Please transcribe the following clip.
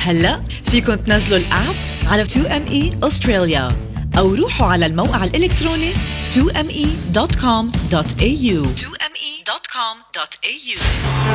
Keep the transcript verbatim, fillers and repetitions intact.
هلأ فيكن تنزلوا الآب على تو إم إي أستراليا أو روحوا على الموقع الإلكتروني تو إم إي دوت كوم دوت إيه يو تو إم إي دوت كوم دوت إيه يو.